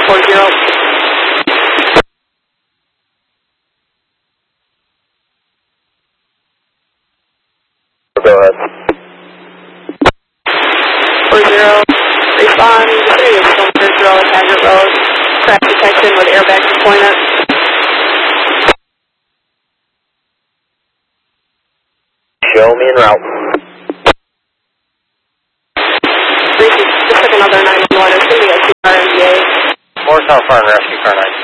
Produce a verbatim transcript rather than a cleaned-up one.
four zero. Go ahead. four zero. Respond to the city of Stonebridge Road, Taggart Road. Crash detection with airbag deployment. Show me en route. Just took another nine one one. It's going to be a two car M D A. More South Fire and Rescue Car nine.